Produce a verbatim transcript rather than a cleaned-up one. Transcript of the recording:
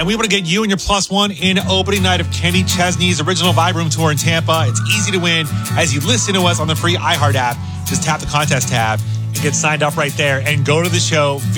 we want to get you and your plus one in opening night of Kenny Chesney's original Vibe Room Tour in Tampa. It's easy to win as you listen to us on the free iHeart app. Just tap the contest tab and get signed up right there and go to the show